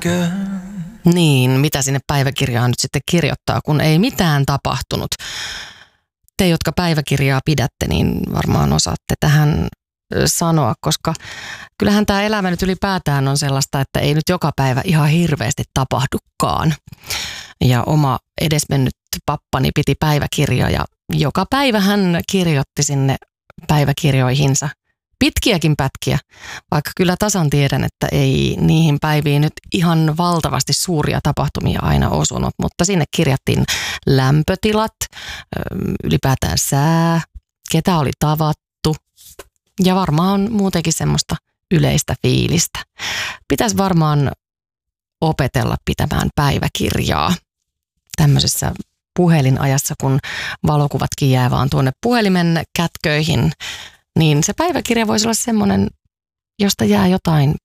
Niin, mitä sinne päiväkirjaan nyt sitten kirjoittaa, kun ei mitään tapahtunut. Te, jotka päiväkirjaa pidätte, niin varmaan osaatte tähän sanoa, koska kyllähän tämä elämä nyt ylipäätään on sellaista, että ei nyt joka päivä ihan hirveästi tapahdukaan. Ja oma edesmennyt pappani piti päiväkirjoja ja joka päivä hän kirjoitti sinne päiväkirjoihinsa pitkiäkin pätkiä, vaikka kyllä tasan tiedän, että ei niihin päiviin nyt ihan valtavasti suuria tapahtumia aina osunut, mutta sinne kirjattiin lämpötilat, ylipäätään sää, ketä oli tavattu ja varmaan muutenkin semmoista yleistä fiilistä. Pitäisi varmaan opetella pitämään päiväkirjaa tämmöisessä puhelinajassa, kun valokuvatkin jää vaan tuonne puhelimen kätköihin, niin se päiväkirja voisi olla semmoinen, josta jää jotain